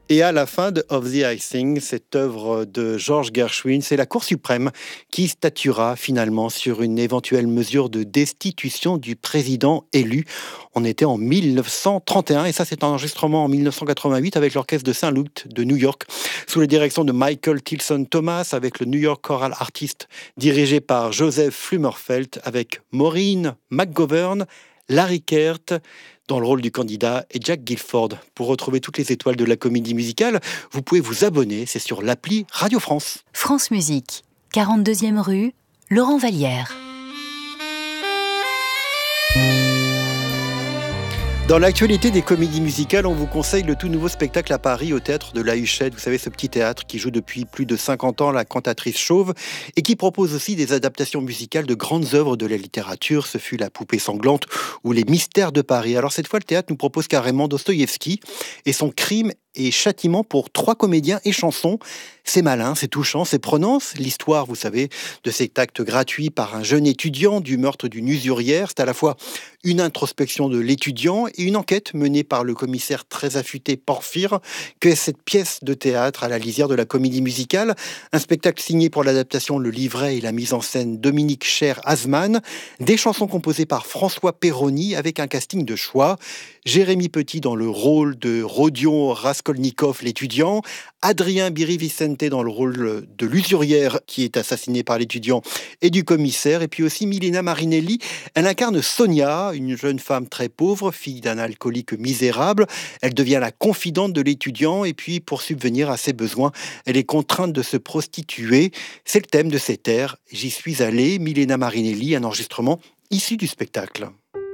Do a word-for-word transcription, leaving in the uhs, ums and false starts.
Et à la fin de Of the Icing, cette œuvre de George Gershwin, c'est la Cour suprême qui statuera finalement sur une éventuelle mesure de destitution du président élu. On était en mille neuf cent trente et un et ça c'est un enregistrement en mille neuf cent quatre-vingt-huit avec l'orchestre de Saint-Luc de New York sous la direction de Michael Tilson Thomas avec le New York Choral Artist dirigé par Joseph Flummerfelt avec Maureen McGovern, Larry Kert dans le rôle du candidat et Jack Gilford. Pour retrouver toutes les étoiles de la comédie musicale, vous pouvez vous abonner, c'est sur l'appli Radio France. France Musique, quarante-deuxième rue, Laurent Vallière. Dans l'actualité des comédies musicales, on vous conseille le tout nouveau spectacle à Paris au théâtre de la Huchette. Vous savez, ce petit théâtre qui joue depuis plus de cinquante ans la cantatrice chauve et qui propose aussi des adaptations musicales de grandes œuvres de la littérature. Ce fut La Poupée sanglante ou Les Mystères de Paris. Alors cette fois, le théâtre nous propose carrément Dostoïevski et son Crime et châtiment pour trois comédiens et chansons. C'est malin, c'est touchant, c'est prenant. L'histoire, vous savez, de cet acte gratuit par un jeune étudiant du meurtre d'une usurière. C'est à la fois une introspection de l'étudiant et une enquête menée par le commissaire très affûté Porphyre, que cette pièce de théâtre à la lisière de la comédie musicale. Un spectacle signé pour l'adaptation, le livret et la mise en scène Dominique Cher-Hazman. Des chansons composées par François Perroni avec un casting de choix. Jérémy Petit dans le rôle de Rodion Raskolnikov, l'étudiant. Adrien Biri-Vicente dans le rôle de l'usurière qui est assassinée par l'étudiant et du commissaire. Et puis aussi Milena Marinelli. Elle incarne Sonia, une jeune femme très pauvre, fille d'un alcoolique misérable. Elle devient la confidente de l'étudiant et puis pour subvenir à ses besoins, elle est contrainte de se prostituer. C'est le thème de cet air. J'y suis allée, Milena Marinelli, un enregistrement issu du spectacle.